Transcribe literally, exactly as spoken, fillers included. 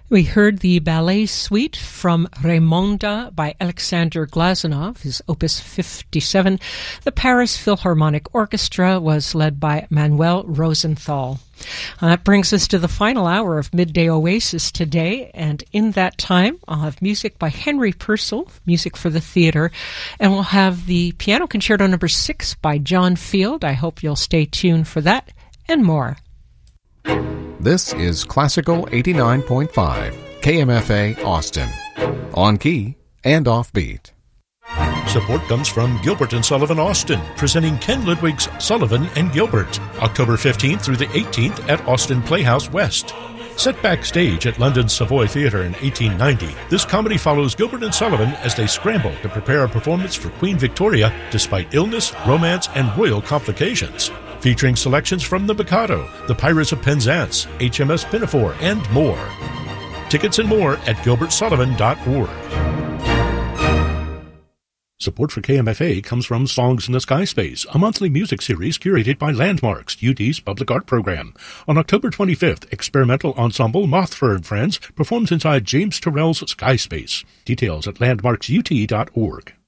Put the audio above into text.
We heard the ballet suite from Raimonda by Alexander Glazunov, his Opus fifty-seven. The Paris Philharmonic Orchestra was led by Manuel Rosenthal. Uh, that brings us to the final hour of Midday Oasis today, and in that time I'll have music by Henry Purcell, music for the theater, and we'll have the Piano Concerto number six by John Field. I hope you'll stay tuned for that and more. This is Classical eighty-nine point five, K M F A Austin, on key and offbeat. Support comes from Gilbert and Sullivan Austin, presenting Ken Ludwig's Sullivan and Gilbert, October fifteenth through the eighteenth at Austin Playhouse West. Set backstage at London's Savoy Theatre in eighteen ninety, this comedy follows Gilbert and Sullivan as they scramble to prepare a performance for Queen Victoria despite illness, romance, and royal complications. Featuring selections from The Mikado, The Pirates of Penzance, H M S Pinafore, and more. Tickets and more at gilbert sullivan dot org. Support for K M F A comes from Songs in the Sky Space, a monthly music series curated by Landmarks, U T's public art program. On October twenty-fifth, experimental ensemble Mothfur and Friends performs inside James Turrell's Sky Space. Details at landmarks u t dot org.